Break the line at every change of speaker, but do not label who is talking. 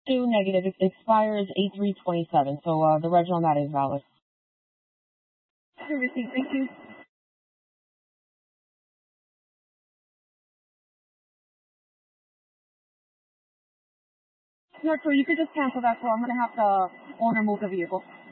Two negative. It expires 8/3/27. So the reg on that is valid.
The receipt, thank you. No, so you could just cancel that, so I'm gonna have the owner move the vehicle.